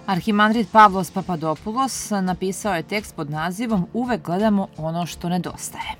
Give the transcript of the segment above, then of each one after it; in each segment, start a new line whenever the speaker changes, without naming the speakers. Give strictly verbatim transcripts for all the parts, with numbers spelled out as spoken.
Arhimandrit Pavlos Papadopoulos napisao je tekst pod nazivom "Uvek gledamo ono što nedostaje".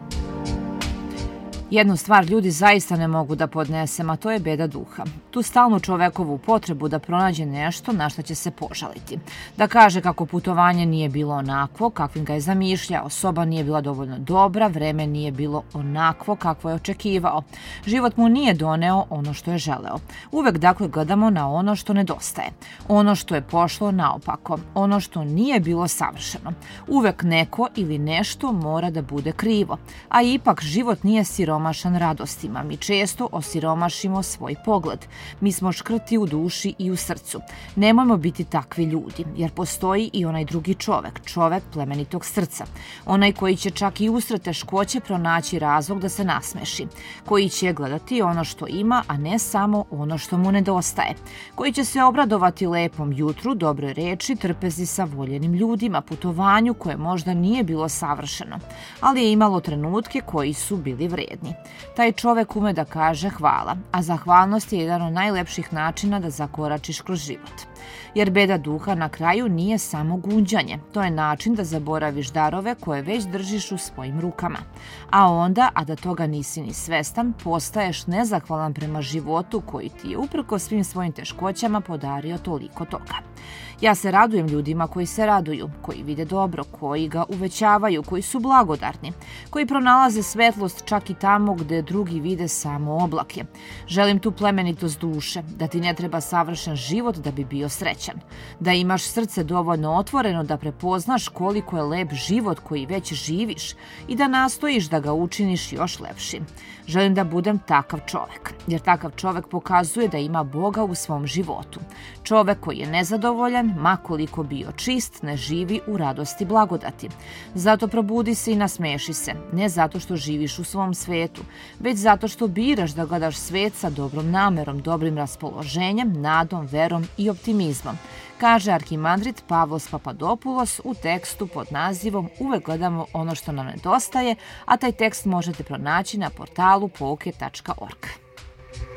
Jednu stvar ljudi zaista ne mogu da podnesem, a to je beda duha. Tu stalnu čovekovu potrebu da pronađe nešto na što će se požaliti. Da kaže kako putovanje nije bilo onakvo kakvim ga je zamišljao, soba nije bila dovoljno dobra, vreme nije bilo onakvo kakvo je očekivao. Život mu nije doneo ono što je želeo. Uvek dakle gledamo na ono što nedostaje. Ono što je pošlo naopako. Ono što nije bilo savršeno. Uvek neko ili nešto mora da bude krivo. A ipak život nije siromašan radostima. Mi često osiromašimo svoj pogled. Mi smo škrti u duši i u srcu. Nemojmo biti takvi ljudi, jer postoji i onaj drugi čovek, čovek plemenitog srca. Onaj koji će čak i usred teškoće pronaći razlog da se nasmeši. Koji će gledati ono što ima, a ne samo ono što mu nedostaje. Koji će se obradovati lepom jutru, dobroj reči, trpezi sa voljenim ljudima, putovanju koje možda nije bilo savršeno, ali je imalo trenutke koji su bili vredni. Taj čovek ume da kaže hvala, a zahvalnost je jedan od najlepših načina da zakoračiš kroz život. Jer beda duha na kraju nije samo gunđanje, to je način da zaboraviš darove koje već držiš u svojim rukama. A onda, a da toga nisi ni svestan, postaješ nezahvalan prema životu koji ti je uprkos svim svojim teškoćama podario toliko toga. Ja se radujem ljudima koji se raduju, koji vide dobro, koji ga uvećavaju, koji su blagodarni, koji pronalaze svetlost čak i tamo gde drugi vide samo oblake. Želim tu plemenitost duše, da ti ne treba savršen život da bi bio srećan, da imaš srce dovoljno otvoreno da prepoznaš koliko je lep život koji već živiš i da nastojiš da ga učiniš još lepšim. Želim da budem takav čovek, jer takav čovek pokazuje da ima Boga u svom životu. Čovek koji je nezadovoljan, ma koliko bio čist, ne živi u radosti blagodati. Zato probudi se i nasmeši se, ne zato što živiš u svom svetu, već zato što biraš da gledaš svet sa dobrom namerom, dobrim raspoloženjem, nadom, verom i optimizmom, kaže arhimandrit Pavlos Papadopoulos u tekstu pod nazivom "Uvek gledamo ono što nam nedostaje", a taj tekst možete pronaći na portalu pouke tačka org.